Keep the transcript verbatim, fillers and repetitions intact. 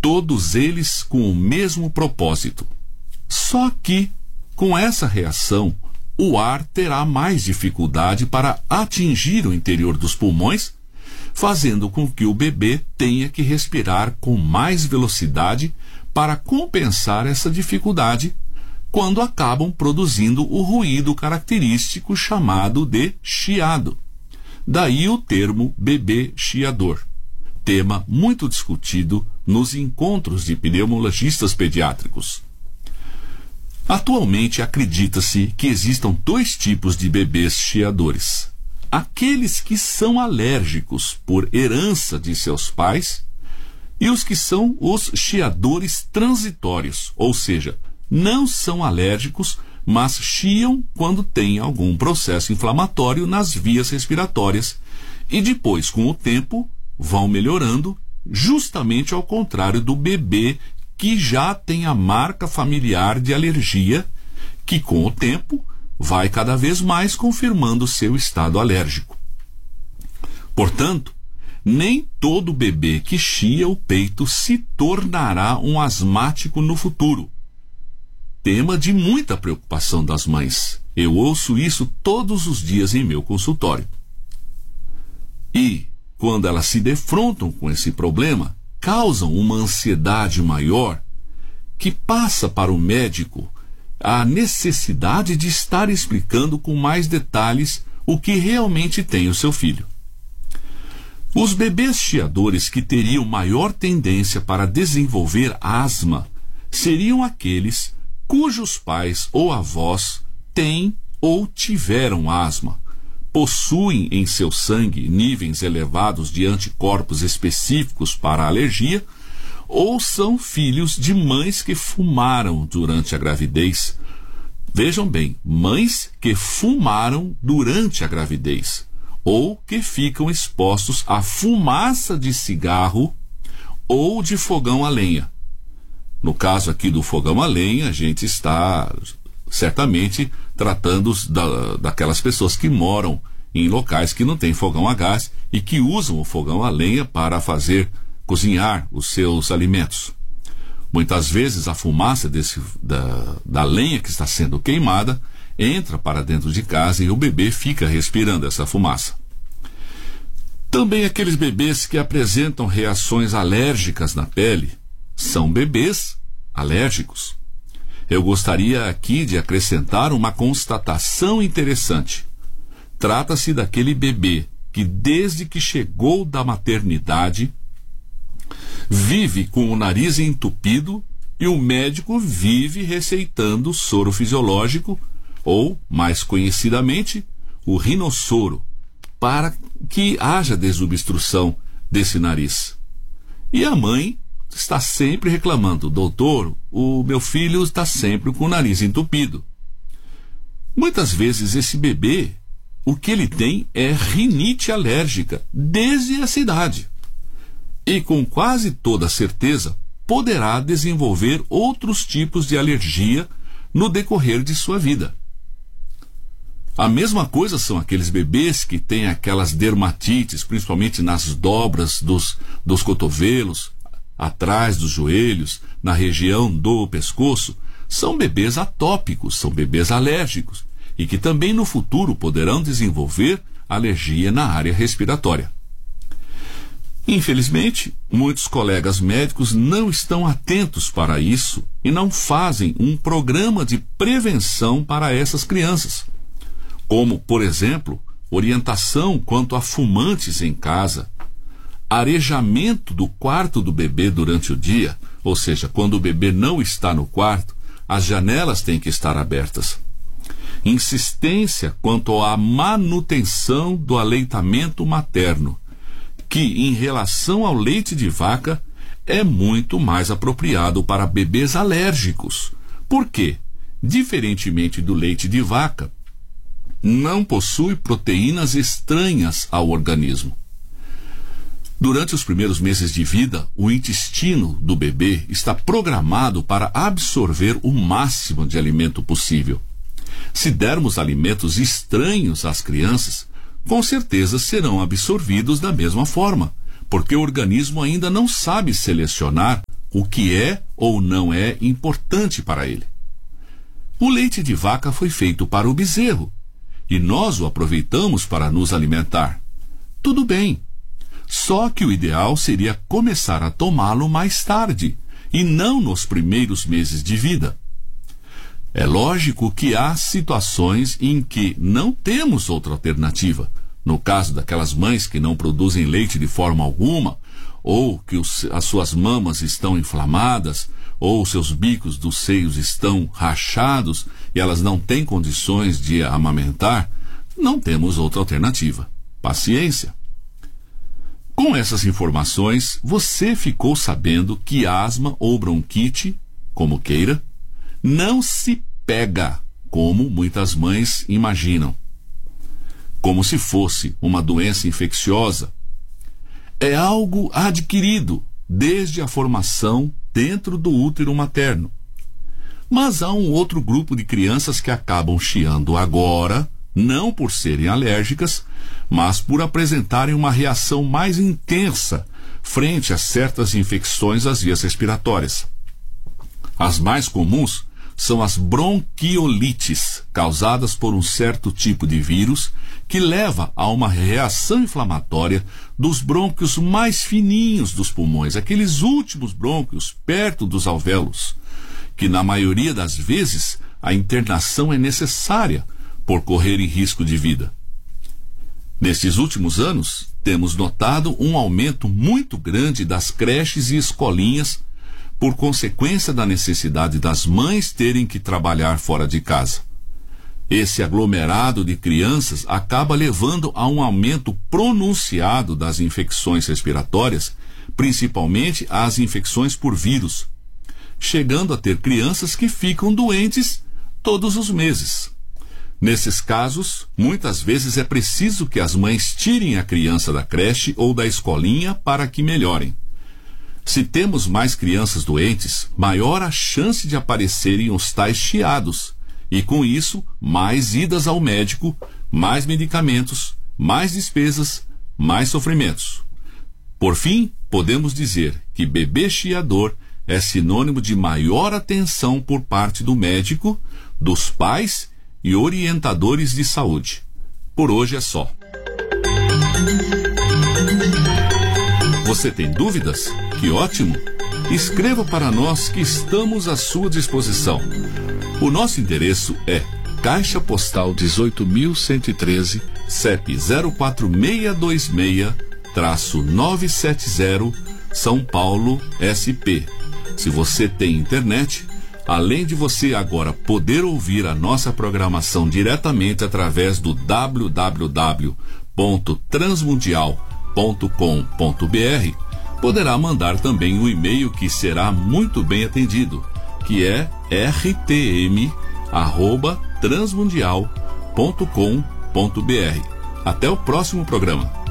todos eles com o mesmo propósito. Só que, com essa reação, o ar terá mais dificuldade para atingir o interior dos pulmões, fazendo com que o bebê tenha que respirar com mais velocidade para compensar essa dificuldade, quando acabam produzindo o ruído característico chamado de chiado. Daí o termo bebê chiador, tema muito discutido nos encontros de pneumologistas pediátricos. Atualmente acredita-se que existam dois tipos de bebês chiadores: aqueles que são alérgicos por herança de seus pais e os que são os chiadores transitórios, ou seja, não são alérgicos, mas chiam quando tem algum processo inflamatório nas vias respiratórias e depois, com o tempo, vão melhorando, justamente ao contrário do bebê que já tem a marca familiar de alergia, que com o tempo vai cada vez mais confirmando seu estado alérgico. Portanto, nem todo bebê que chia o peito se tornará um asmático no futuro. Tema de muita preocupação das mães. Eu ouço isso todos os dias em meu consultório. E, quando elas se defrontam com esse problema, causam uma ansiedade maior que passa para o médico a necessidade de estar explicando com mais detalhes o que realmente tem o seu filho. Os bebês chiadores que teriam maior tendência para desenvolver asma seriam aqueles cujos pais ou avós têm ou tiveram asma, possuem em seu sangue níveis elevados de anticorpos específicos para a alergia, ou são filhos de mães que fumaram durante a gravidez. Vejam bem, mães que fumaram durante a gravidez, ou que ficam expostos à fumaça de cigarro ou de fogão a lenha. No caso aqui do fogão a lenha, a gente está certamente tratando da, daquelas pessoas que moram em locais que não têm fogão a gás e que usam o fogão a lenha para fazer cozinhar os seus alimentos. Muitas vezes a fumaça desse, da, da lenha que está sendo queimada entra para dentro de casa e o bebê fica respirando essa fumaça. Também aqueles bebês que apresentam reações alérgicas na pele são bebês alérgicos. Eu gostaria aqui de acrescentar uma constatação interessante. Trata-se daquele bebê que, desde que chegou da maternidade, vive com o nariz entupido e o médico vive receitando soro fisiológico, ou, mais conhecidamente, o rinossoro, para que haja desobstrução desse nariz. E a mãe está sempre reclamando: doutor, o meu filho está sempre com o nariz entupido. Muitas vezes esse bebê, o que ele tem é rinite alérgica desde essa idade. E com quase toda certeza poderá desenvolver outros tipos de alergia no decorrer de sua vida. A mesma coisa são aqueles bebês que têm aquelas dermatites, principalmente nas dobras dos, dos cotovelos, atrás dos joelhos, na região do pescoço. São bebês atópicos, são bebês alérgicos e que também no futuro poderão desenvolver alergia na área respiratória. Infelizmente, muitos colegas médicos não estão atentos para isso e não fazem um programa de prevenção para essas crianças, como, por exemplo, orientação quanto a fumantes em casa, arejamento do quarto do bebê durante o dia, ou seja, quando o bebê não está no quarto, as janelas têm que estar abertas. Insistência quanto à manutenção do aleitamento materno, que, em relação ao leite de vaca, é muito mais apropriado para bebês alérgicos. Por quê? Diferentemente do leite de vaca, não possui proteínas estranhas ao organismo. Durante os primeiros meses de vida, o intestino do bebê está programado para absorver o máximo de alimento possível. Se dermos alimentos estranhos às crianças, com certeza serão absorvidos da mesma forma, porque o organismo ainda não sabe selecionar o que é ou não é importante para ele. O leite de vaca foi feito para o bezerro, e nós o aproveitamos para nos alimentar. Tudo bem. Só que o ideal seria começar a tomá-lo mais tarde, e não nos primeiros meses de vida. É lógico que há situações em que não temos outra alternativa. No caso daquelas mães que não produzem leite de forma alguma, ou que os, as suas mamas estão inflamadas, ou seus bicos dos seios estão rachados e elas não têm condições de amamentar, não temos outra alternativa. Paciência. Com essas informações, você ficou sabendo que asma ou bronquite, como queira, não se pega, como muitas mães imaginam, como se fosse uma doença infecciosa. É algo adquirido desde a formação dentro do útero materno. Mas há um outro grupo de crianças que acabam chiando agora, não por serem alérgicas, mas por apresentarem uma reação mais intensa frente a certas infecções das vias respiratórias. As mais comuns são as bronquiolites, causadas por um certo tipo de vírus que leva a uma reação inflamatória dos brônquios mais fininhos dos pulmões, aqueles últimos brônquios perto dos alvéolos, que na maioria das vezes a internação é necessária por correrem risco de vida. Nesses últimos anos, temos notado um aumento muito grande das creches e escolinhas por consequência da necessidade das mães terem que trabalhar fora de casa. Esse aglomerado de crianças acaba levando a um aumento pronunciado das infecções respiratórias, principalmente as infecções por vírus, chegando a ter crianças que ficam doentes todos os meses. Nesses casos, muitas vezes é preciso que as mães tirem a criança da creche ou da escolinha para que melhorem. Se temos mais crianças doentes, maior a chance de aparecerem os tais chiados, e com isso, mais idas ao médico, mais medicamentos, mais despesas, mais sofrimentos. Por fim, podemos dizer que bebê chiador é sinônimo de maior atenção por parte do médico, dos pais e orientadores de saúde. Por hoje é só. Você tem dúvidas? Que ótimo! Escreva para nós que estamos à sua disposição. O nosso endereço é Caixa Postal dezoito mil cento e treze, C E P zero quatro seis dois seis, nove sete zero, São Paulo, S P. Se você tem internet, além de você agora poder ouvir a nossa programação diretamente através do w w w ponto transmundial ponto com ponto b r, poderá mandar também um e-mail que será muito bem atendido, que é r t m arroba transmundial ponto com ponto b r. Até o próximo programa.